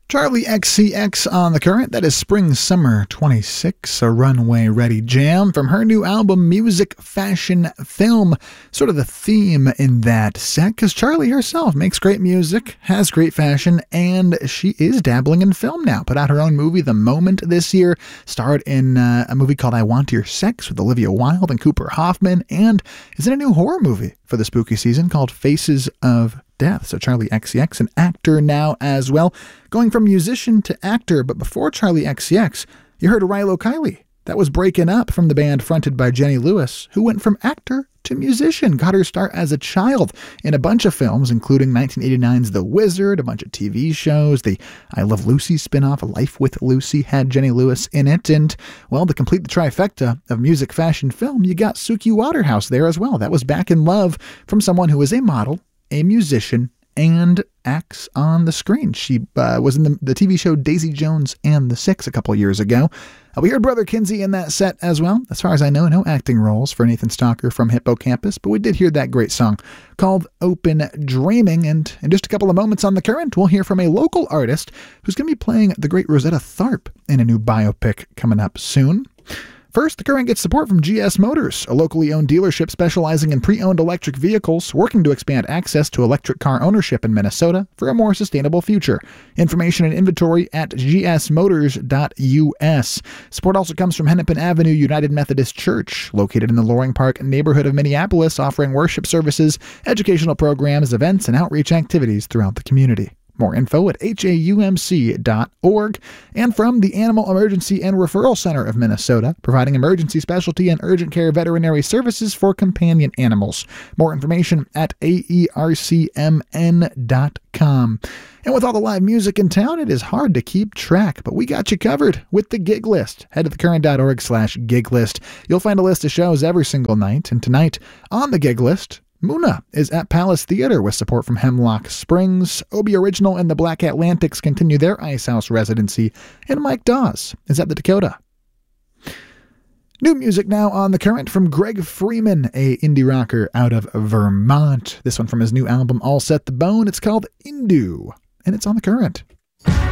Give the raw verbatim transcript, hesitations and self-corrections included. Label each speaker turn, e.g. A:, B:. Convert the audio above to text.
A: Charlie X C X on the current. That is Spring Summer twenty-six, a runway ready jam from her new album Music, Fashion, Film. Sort of the theme in that set, because Charlie herself makes great music, has great fashion, and she is dabbling in film now. Put out her own movie, The Moment, this year. Starred in uh, a movie called I Want Your Sex with Olivia Wilde and Cooper Hoffman, and is in a new horror movie for the spooky season called Faces of Death. So Charlie X C X, an actor now as well, going from musician to actor. But before Charlie X C X, you heard Rilo Kiley. That was breaking up from the band fronted by Jenny Lewis, who went from actor to musician. Got her start as a child in a bunch of films, including nineteen eighty-nine's The Wizard, a bunch of T V shows. The I Love Lucy spinoff, Life with Lucy, had Jenny Lewis in it. And, well, to complete the trifecta of music, fashion, film, you got Suki Waterhouse there as well. That was Back in Love from someone who is a model, a musician, and acts on the screen. She uh, was in the, the T V show Daisy Jones and the Six a couple years ago. Uh, we heard Brother Kinsey in that set as well. As far as I know, no acting roles for Nathan Stalker from Hippocampus, but we did hear that great song called Open Dreaming. And in just a couple of moments on The Current, we'll hear from a local artist who's going to be playing the great Rosetta Tharpe in a new biopic coming up soon. First, The Current gets support from G S Motors, a locally owned dealership specializing in pre-owned electric vehicles, working to expand access to electric car ownership in Minnesota for a more sustainable future. Information and inventory at g s motors dot u s. Support also comes from Hennepin Avenue United Methodist Church, located in the Loring Park neighborhood of Minneapolis, offering worship services, educational programs, events, and outreach activities throughout the community. More info at H A U M C dot org. And from the Animal Emergency and Referral Center of Minnesota, providing emergency specialty and urgent care veterinary services for companion animals. More information at A E R C M N dot com. And with all the live music in town, it is hard to keep track, but we got you covered with the gig list. Head to thecurrent.org slash gig list. You'll find a list of shows every single night, and tonight on the gig list, Muna is at Palace Theater with support from Hemlock Springs. Obie Original and the Black Atlantics continue their Ice House residency, and Mike Dawes is at the Dakota. New music now on The Current from Greg Freeman, a indie rocker out of Vermont. This one from his new album All Set the Bone. It's called Indu, and it's on The Current.